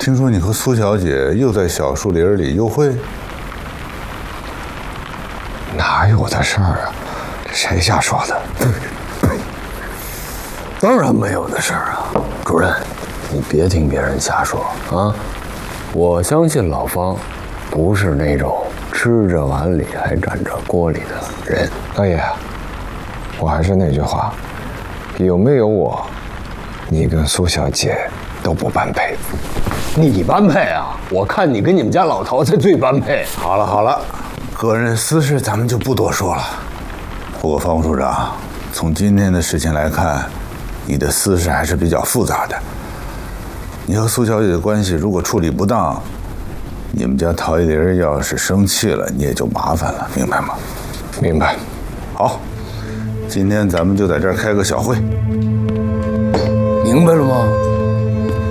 听说你和苏小姐又在小树林里幽会？ 哪有的事儿啊？这谁瞎说的？ 当然没有的事儿啊，主任，你别听别人瞎说啊！我相信老方不是那种吃着碗里还沾着锅里的人。 大爷，我还是那句话，有没有我，你跟苏小姐都不般配。 你般配啊？我看你跟你们家老头才最般配。 好了好了，个人私事咱们就不多说了。不过方处长，从今天的事情来看，你的私事还是比较复杂的。你和苏小姐的关系如果处理不当，你们家陶一林要是生气了，你也就麻烦了，明白吗？ 明白。 好，今天咱们就在这儿开个小会。 明白了吗？